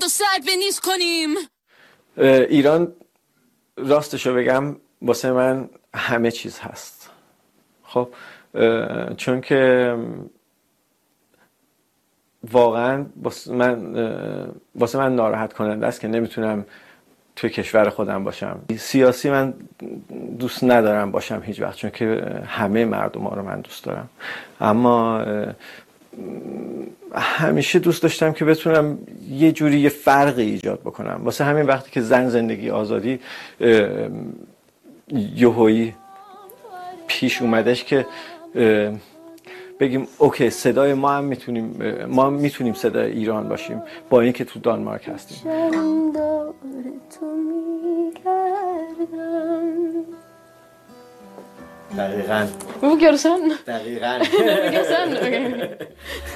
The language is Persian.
و سگ به نیست کنیم. ایران راستشو بگم واسه من همه چیز هست. خب چون که واقعا واسه من ناراحت کننده است که نمیتونم توی کشور خودم باشم. سیاسی من دوست ندارم باشم هیچ وقت، چون که همه مردم ها رو من دوست دارم، اما همیشه دوست داشتم که بتونم یه جوری یه فرقی ایجاد بکنم. واسه همین وقتی که زن زندگی آزادی یهویی پیش اومدش که بگیم اوکی صدای ما میتونیم صدای ایران باشیم با اینکه تو دانمارک هستیم. دقیقاً. Hvorfor gjør du sånn? دقیقاً. Hvorfor gjør du sånn? Okay.